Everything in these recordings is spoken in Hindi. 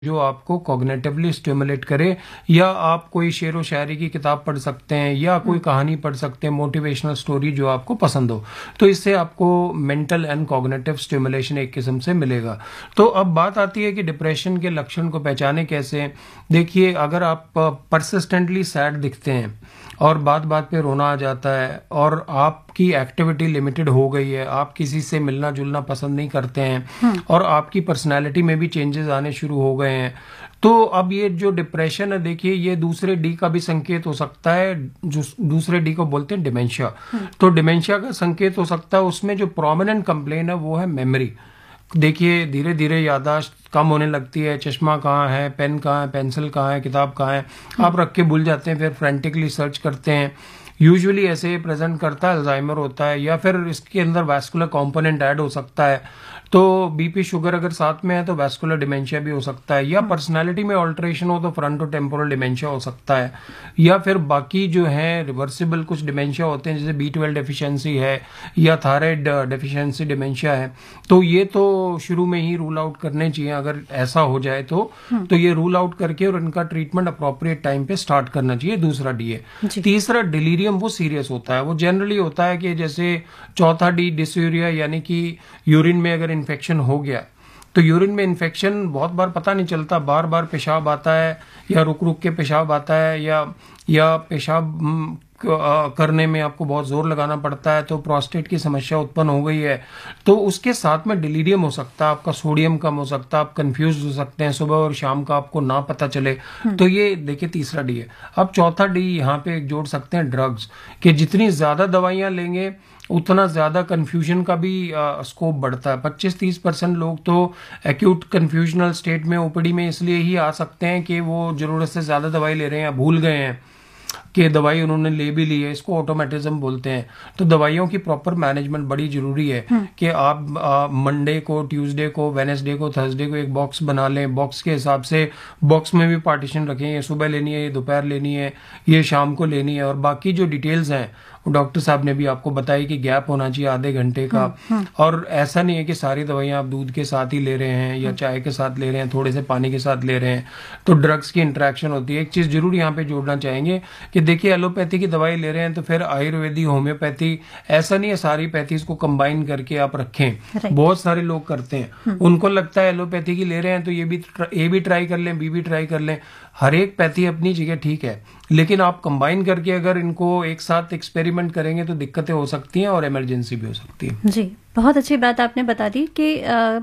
जो आपको कॉग्निटिवली स्टिमुलेट करे, या आप कोई शेर व शायरी की किताब पढ़ सकते हैं या कोई कहानी पढ़ सकते हैं, मोटिवेशनल स्टोरी जो आपको पसंद हो। तो इससे आपको मेंटल एंड कॉग्निटिव स्टिमुलेशन एक किस्म से मिलेगा। तो अब बात आती है कि डिप्रेशन के लक्षण को पहचाने कैसे। देखिए, अगर आप परसिस्टेंटली सैड दिखते हैं और बात बात पे रोना आ जाता है और आपकी एक्टिविटी लिमिटेड हो गई है, आप किसी से मिलना जुलना पसंद नहीं करते हैं और आपकी पर्सनैलिटी में भी चेंजेस आने शुरू हो गए हैं, तो अब ये जो डिप्रेशन है, देखिए ये दूसरे डी का भी संकेत हो सकता है। जो दूसरे डी को बोलते हैं डिमेंशिया। तो डिमेंशिया का संकेत हो सकता है। उसमें जो प्रोमिनेंट कंप्लेन है वो है मेमोरी। देखिए, धीरे धीरे याददाश्त कम होने लगती है। चश्मा कहाँ है, पेन कहाँ है, पेंसिल कहाँ है, किताब कहाँ है, आप रख के भूल जाते हैं, फिर फ्रेंटिकली सर्च करते हैं। यूजुअली ऐसे प्रेजेंट करता है, अल्जाइमर होता है, या फिर इसके अंदर वैस्कुलर कंपोनेंट ऐड हो सकता है। तो बीपी शुगर अगर साथ में है तो वैस्कुलर डिमेंशिया भी हो सकता है, या पर्सनालिटी में ऑल्टरेशन हो तो फ्रंटो टेम्पोरल डिमेंशिया हो सकता है, या फिर बाकी जो है रिवर्सिबल कुछ डिमेंशिया होते हैं, जैसे B12 डेफिशिएंसी है या थायराइड डेफिशिएंसी डिमेंशिया है। तो ये तो शुरू में ही रूल आउट करने चाहिए अगर ऐसा हो जाए तो ये रूल आउट करके और इनका ट्रीटमेंट अप्रोप्रिएट टाइम पे स्टार्ट करना चाहिए। दूसरा डी है। तीसरा डिलीरियम, वो सीरियस होता है। वो जनरली होता है कि जैसे चौथा डी डिस्यूरिया, यानी कि यूरिन में अगर इन्फेक्शन हो गया, तो यूरिन में इन्फेक्शन बहुत बार पता नहीं चलता, बार बार पेशाब आता है या रुक रुक के पेशाब आता है, या पेशाब करने में आपको बहुत जोर लगाना पड़ता है, तो प्रोस्टेट की समस्या उत्पन्न हो गई है। तो उसके साथ में डिलीरियम हो सकता है, आपका सोडियम कम हो सकता है, आप कंफ्यूज हो सकते हैं, सुबह और शाम का आपको ना पता चले। तो ये देखिए तीसरा डी है। अब चौथा डी यहाँ पे जोड़ सकते हैं ड्रग्स, कि जितनी ज्यादा दवाइयां लेंगे उतना ज्यादा कंफ्यूजन का भी स्कोप बढ़ता है। 25-30% लोग तो एक्यूट कंफ्यूजनल स्टेट में ओपीडी में इसलिए ही आ सकते हैं कि वो जरूरत से ज्यादा दवाई ले रहे हैं या भूल गए हैं कि दवाई उन्होंने ले भी ली है। इसको ऑटोमेटिज्म बोलते हैं। तो दवाइयों की प्रॉपर मैनेजमेंट बड़ी जरूरी है कि आप मंडे को, ट्यूसडे को, वेनेसडे को, थर्सडे को एक बॉक्स बना लें। बॉक्स के हिसाब से बॉक्स में भी पार्टीशन रखें, ये सुबह लेनी है, ये दोपहर लेनी है, ये शाम को लेनी है, और बाकी जो डिटेल्स हैं वो डॉक्टर साहब ने भी आपको बताई कि गैप होना चाहिए आधे घंटे का। और ऐसा नहीं है कि सारी दवाइयां आप दूध के साथ ही ले रहे हैं या चाय के साथ ले रहे हैं, थोड़े से पानी के साथ ले रहे हैं, तो ड्रग्स की इंटरेक्शन होती है। एक चीज जरूर यहाँ पे जोड़ना चाहेंगे कि देखिए, एलोपैथी की दवाई ले रहे हैं तो फिर आयुर्वेदिक, होम्योपैथी, ऐसा नहीं है सारी पैथीज को कंबाइन करके आप रखें। बहुत सारे लोग करते हैं, उनको लगता है एलोपैथी की ले रहे हैं तो ये भी ट्राई कर लें, बी भी ट्राई कर लें। हर एक पैथी अपनी जगह ठीक है, लेकिन आप कंबाइन करके अगर इनको एक साथ एक्सपेरिमेंट करेंगे तो दिक्कतें हो सकती हैं और इमरजेंसी भी हो सकती है। जी, बहुत अच्छी बात आपने बता दी कि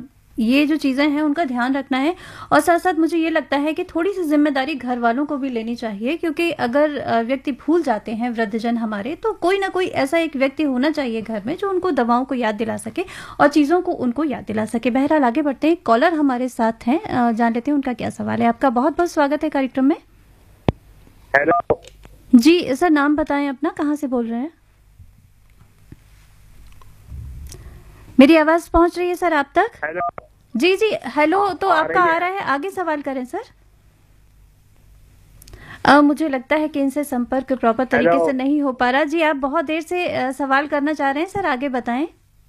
ये जो चीज़ें हैं उनका ध्यान रखना है, और साथ साथ मुझे ये लगता है कि थोड़ी सी जिम्मेदारी घर वालों को भी लेनी चाहिए, क्योंकि अगर व्यक्ति भूल जाते हैं, वृद्धजन हमारे, तो कोई ना कोई ऐसा एक व्यक्ति होना चाहिए घर में जो उनको दवाओं को याद दिला सके और चीज़ों को उनको याद दिला सके। बहरहाल आगे बढ़ते हैं, कॉलर हमारे साथ हैं, जान लेते हैं उनका क्या सवाल है। आपका बहुत बहुत स्वागत है कार्यक्रम में। हेलो जी सर, नाम बताएं अपना, कहाँ से बोल रहे हैं? मेरी आवाज पहुंच रही है सर आप तक? हेलो जी जी, हेलो, तो आपका रही है। आ रहा है, आगे सवाल करें सर। मुझे लगता है कि इनसे संपर्क प्रॉपर तरीके हेलो। से नहीं हो पा रहा। जी, आप बहुत देर से सवाल करना चाह रहे हैं सर, आगे बताएं।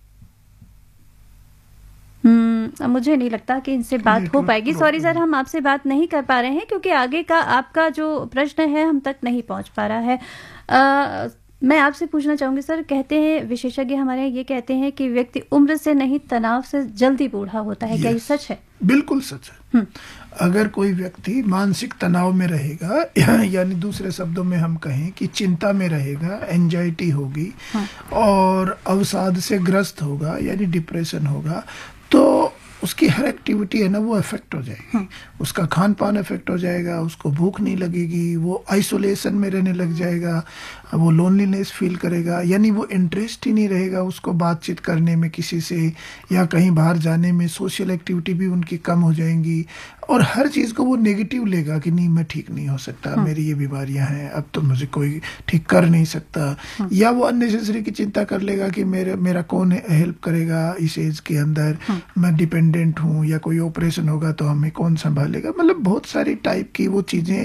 मुझे नहीं लगता कि इनसे बात हो पाएगी। सॉरी सर, हम आपसे बात नहीं कर पा रहे हैं क्योंकि आगे का आपका जो प्रश्न है हम तक नहीं पहुंच पा रहा है। मैं आपसे पूछना चाहूंगी सर, कहते हैं विशेषज्ञ हमारे ये कहते हैं कि व्यक्ति उम्र से नहीं तनाव से जल्दी बूढ़ा होता है। क्या ये सच है? बिल्कुल सच है। अगर कोई व्यक्ति मानसिक तनाव में रहेगा, यानी दूसरे शब्दों में हम कहें कि चिंता में रहेगा, एंजाइटी होगी, और अवसाद से ग्रस्त होगा यानी डिप्रेशन होगा, तो उसकी हर एक्टिविटी है ना वो इफेक्ट हो जाएगी। उसका खान पान इफेक्ट हो जाएगा, उसको भूख नहीं लगेगी, वो आइसोलेशन में रहने लग जाएगा, वो लोनलीनेस फील करेगा, यानी वो इंटरेस्ट ही नहीं रहेगा उसको बातचीत करने में किसी से, या कहीं बाहर जाने में। सोशल एक्टिविटी भी उनकी कम हो जाएंगी, और हर चीज को वो नेगेटिव लेगा कि नहीं मैं ठीक नहीं हो सकता, मेरी ये बीमारियां हैं, अब तो मुझे कोई ठीक कर नहीं सकता। या वो अननेसेसरी की चिंता कर लेगा कि मेरा कौन हेल्प करेगा इस एज के अंदर, मैं डिपेंडेंट हूँ, या कोई ऑपरेशन होगा तो हमें कौन संभालेगा। मतलब बहुत सारी टाइप की वो चीजें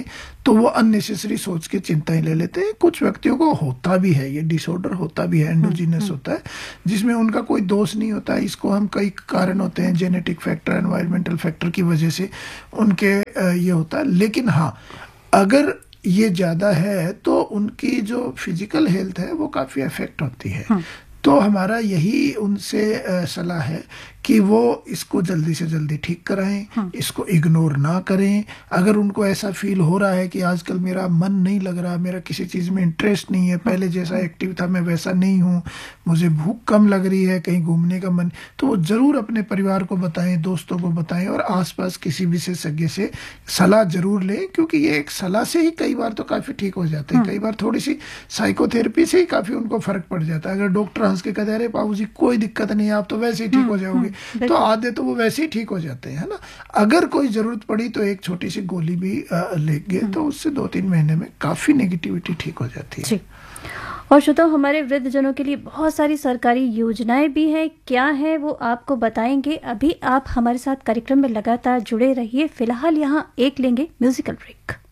तो वो अननेसेसरी सोच के चिंताएं ले लेते हैं। कुछ व्यक्तियों को होता भी है, ये डिसऑर्डर होता भी है, एंडोजीनस होता है, जिसमें उनका कोई दोष नहीं होता है। इसको हम कई कारण होते हैं, जेनेटिक फैक्टर, एनवायरमेंटल फैक्टर की वजह से उनके ये होता है। लेकिन हाँ, अगर ये ज्यादा है तो उनकी जो फिजिकल हेल्थ है वो काफी अफेक्ट होती है। तो हमारा यही उनसे सलाह है कि वो इसको जल्दी से जल्दी ठीक कराएं, इसको इग्नोर ना करें। अगर उनको ऐसा फील हो रहा है कि आजकल मेरा मन नहीं लग रहा, मेरा किसी चीज़ में इंटरेस्ट नहीं है, पहले जैसा एक्टिव था मैं वैसा नहीं हूँ, मुझे भूख कम लग रही है, कहीं घूमने का मन, तो वो ज़रूर अपने परिवार को बताएं, दोस्तों को बताएं और आसपास किसी विशेषज्ञ से सलाह जरूर लें, क्योंकि ये एक सलाह से ही कई बार तो काफ़ी ठीक हो जाते हैं। कई बार थोड़ी सी साइकोथेरेपी से ही काफ़ी उनको फर्क पड़ जाता है। अगर डॉक्टर हंस के कहते हैं अरे बाबू जी कोई दिक्कत नहीं, आप तो वैसे ही ठीक हो जाओगे, तो आधे तो वो वैसे ही ठीक हो जाते हैं, है ना। अगर कोई जरूरत पड़ी तो एक छोटी सी गोली भी लेंगे तो उससे 2-3 महीने में काफी नेगेटिविटी ठीक हो जाती है। और श्रोताओ, हमारे वृद्धजनों के लिए बहुत सारी सरकारी योजनाएं भी हैं, क्या है वो आपको बताएंगे। अभी आप हमारे साथ कार्यक्रम में लगातार जुड़े रहिए। फिलहाल यहाँ एक लेंगे म्यूजिकल ब्रेक।